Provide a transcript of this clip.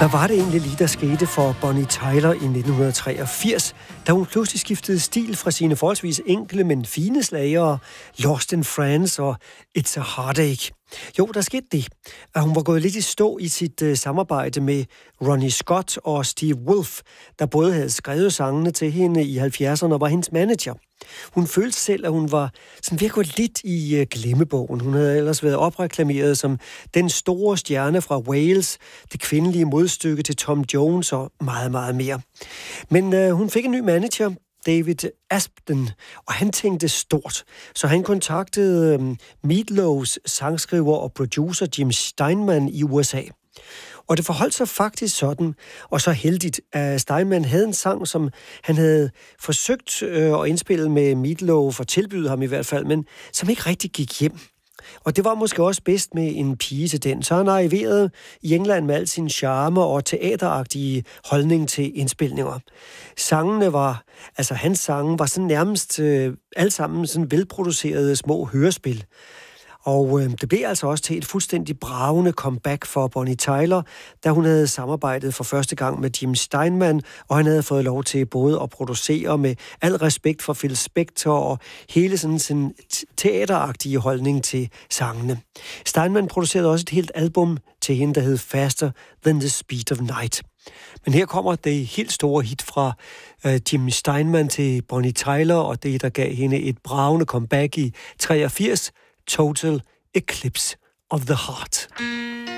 Hvad var det egentlig lige, der skete for Bonnie Tyler i 1983, da hun pludselig skiftede stil fra sine forholdsvis enkle, men fine slagere Lost in France og It's a Heartache? Jo, der skete det, at hun var gået lidt i stå i sit samarbejde med Ronnie Scott og Steve Wolf, der både havde skrevet sangene til hende i 70'erne og var hendes manager. Hun følte selv, at hun var sådan ved at gå lidt i glemmebogen. Hun havde ellers været opreklameret som den store stjerne fra Wales, det kvindelige modstykke til Tom Jones og meget, meget mere. Men hun fik en ny manager, David Aspden, og han tænkte stort. Så han kontaktede Meat Loafs sangskriver og producer Jim Steinman i USA. Og det forholdt sig faktisk sådan, og så heldigt, at Steinman havde en sang, som han havde forsøgt at indspille med Meat Loaf og tilbyde ham i hvert fald, men som ikke rigtig gik hjem. Og det var måske også bedst med en pige til den. Så han arriverede i England med al sin charme og teateragtige holdning til indspilninger. Sangene var, altså hans sange var sådan nærmest alle sammen sådan velproducerede små hørespil. Og det blev altså også til et fuldstændig bragende comeback for Bonnie Tyler, da hun havde samarbejdet for første gang med Jim Steinman, og han havde fået lov til både at producere med al respekt for Phil Spector og hele sådan sin teateragtige holdning til sangene. Steinman producerede også et helt album til hende, der hed Faster Than the Speed of Night. Men her kommer det helt store hit fra Jim Steinman til Bonnie Tyler, og det, der gav hende et bragende comeback i 83, Total Eclipse of the Heart.